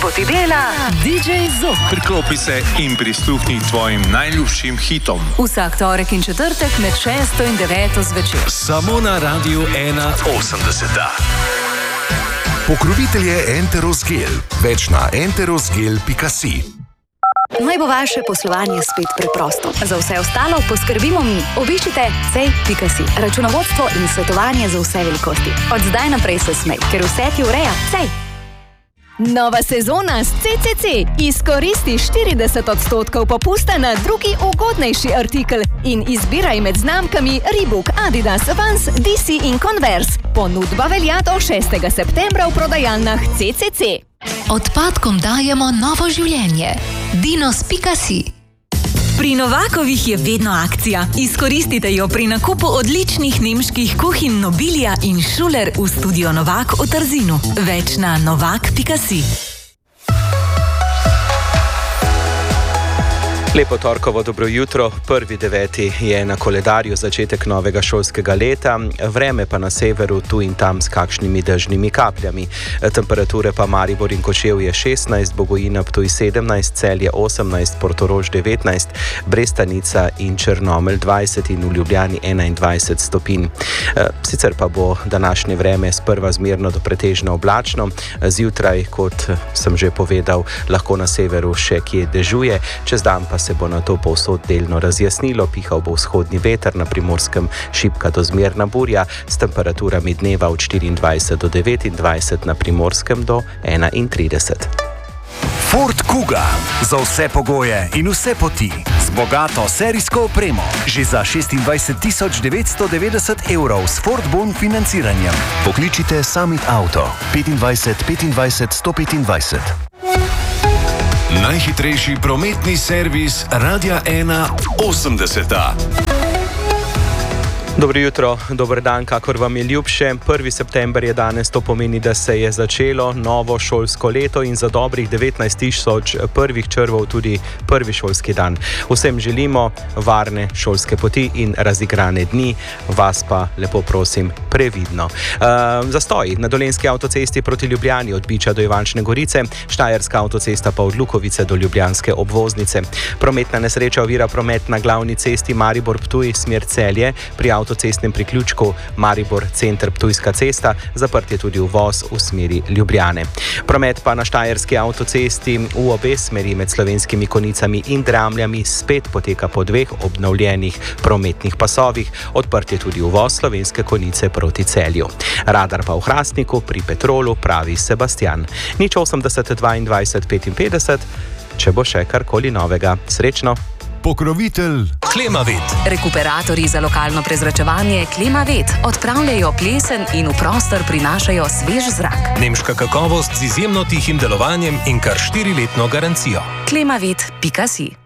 ti dela DJ Zok. Priklopi se in prisluhni tvojim najljubšim hitom. Vsak torek in četrtek med 6 in 9 zvečer. Samo na Radiu 81. Pokrovitelj je Enterosgel. Več na enterosgel.si. Naj bo vaše poslovanje spet preprosto. Za vse ostalo poskrbimo mi. Obiščite cej.si. Računovodstvo in svetovanje za vse velikosti. Od zdaj naprej se smej, ker vse ti ureja Cej. Nova sezona s CCC. Izkoristi 40% popusta na drugi ugodnejši artikel in izbiraj med znamkami Reebok, Adidas, Vans, DC in Converse. Ponudba velja do 6. septembra v prodajalnah CCC. Odpadkom dajemo novo življenje. Dinos.si. Pri Novakovih je vedno akcija. Izkoristite jo pri nakupu odličnih nemških kuhinj Nobilia in Schuler v studio Novak v Trzinu. Več na novak.si. Lepo torkovo dobro jutro, 1.9. je na koledarju začetek novega šolskega leta, vreme pa na severu tu in tam s kakšnimi dežnimi kapljami. Temperature pa Maribor in Kočevje 16, Bogojina Ptuj 17, Celje 18, Portorož 19, Brestanica in Črnomelj 20 in v Ljubljani 21 stopinj. Sicer pa bo današnje vreme sprva zmerno do pretežno oblačno, zjutraj, kot sem že povedal, lahko na severu še kje dežuje, čez dan pa se bo na to povsod delno razjasnilo, pihal bo vzhodni veter, na Primorskem šibka do zmerna burja, s temperaturami dneva od 24 do 29, na Primorskem do 31. Ford Kuga. Za vse pogoje in vse poti. Z bogato serijsko opremo. Že za 26.990 evrov s Ford Bon financiranjem. Pokličite Summit Auto 25 25 125. Najhitrejši prometni servis Radia 81. Dobro jutro, dober dan, kakor vam je ljubše. 1. september je danes, to pomeni, da se je začelo novo šolsko leto in za dobrih 19.000 prvih črvov tudi prvi šolski dan. Vsem želimo varne šolske poti in razigrane dni, vas pa lepo prosim previdno. Zastoj na Dolenjski avtocesti proti Ljubljani od Biča do Ivančne Gorice, Štajerska avtocesta pa od Lukovice do Ljubljanske obvoznice. Prometna nesreča ovira promet na glavni cesti Maribor-Ptuj smer Celje, pri avtocestnem priključku Maribor center Ptujska cesta, zaprt je tudi uvoz v smeri Ljubljane. Promet pa na Štajerski avtocesti v obe smeri med Slovenskimi Konicami in Dramljami spet poteka po dveh obnovljenih prometnih pasovih, odprt je tudi uvoz Slovenske Konice proti Celju. Radar pa v Hrastniku pri Petrolu, pravi Sebastian. 080 22 55, če bo še karkoli novega. Srečno! Pokrovitelj Klimavet. Rekuperatorji za lokalno prezračevanje Klimavet odpravljajo plesen in v prostor prinašajo svež zrak. Nemška kakovost z izjemno tihim delovanjem in kar 4-letno garancijo. Klimavet.si